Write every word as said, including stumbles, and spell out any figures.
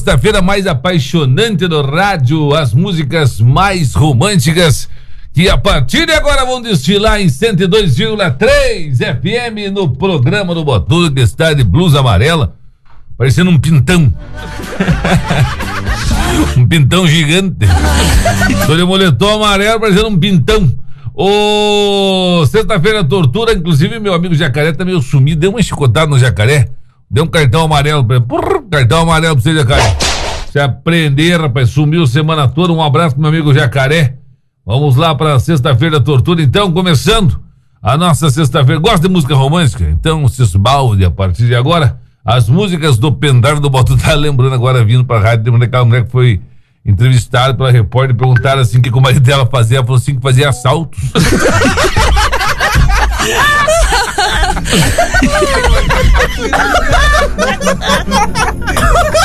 Sexta-feira mais apaixonante do rádio, as músicas mais românticas que a partir de agora vão desfilar em cento e dois vírgula três F M no programa do Botudo, que está de blusa amarela, parecendo um pintão. Um pintão gigante. Tô de moletom amarelo, parecendo um pintão. Ô, sexta-feira tortura, inclusive meu amigo Jacaré tá meio sumido, deu uma chicotada no Jacaré. Deu um cartão amarelo pra ele. Porra, cartão amarelo pra você, Jacaré. Se aprender, rapaz. Sumiu semana toda. Um abraço pro meu amigo Jacaré. Vamos lá pra sexta-feira da tortura. Então, começando a nossa sexta-feira. Gosta de música romântica? Então, se esbalde a partir de agora. As músicas do Pendar do Botudo. Tá lembrando agora, vindo pra rádio, de aquela mulher que foi entrevistada pela repórter. Perguntaram assim, o que o marido dela fazia. Ela falou assim, que fazia assaltos.